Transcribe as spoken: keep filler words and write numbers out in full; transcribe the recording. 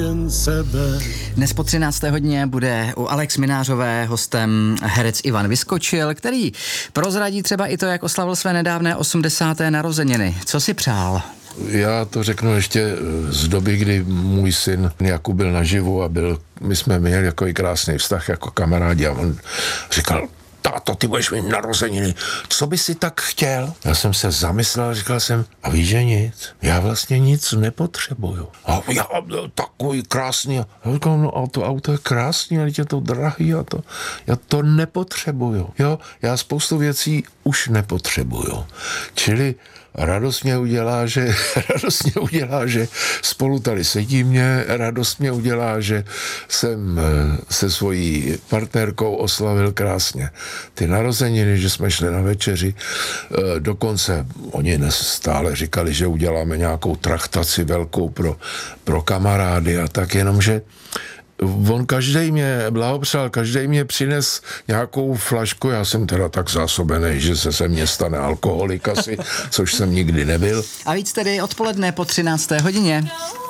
Dnes po třinácté hodině bude u Alex Minářové hostem herec Ivan Vyskočil, který prozradí třeba i to, jak oslavil své nedávné osmdesáté narozeniny. Co si přál? Já to řeknu ještě z doby, kdy můj syn Jakub byl naživu a byl, my jsme měli takový krásný vztah jako kamarádi a on říkal: táto, ty budeš mít narozeniny, co by si tak chtěl? Já jsem se zamyslel a říkal jsem, a víš, že nic, já vlastně nic nepotřebuju. A já takový krásný, a já říkal, no a to auto je krásný, ale je to drahý a to, já to nepotřebuju. Jo, já spoustu věcí už nepotřebuju. Čili radost mě udělá, že radost mě udělá, že spolu tady sedíme, radost mě udělá, že jsem se svojí partnerkou oslavil krásně ty narozeniny, že jsme šli na večeři, dokonce oni stále říkali, že uděláme nějakou traktaci velkou pro, pro kamarády a tak, jenomže on každej mě blahopřál, každej mě přines nějakou flašku, já jsem teda tak zásobený, že se se mně stane alkoholik asi, což jsem nikdy nebyl. A víc tedy odpoledne po třinácté hodině.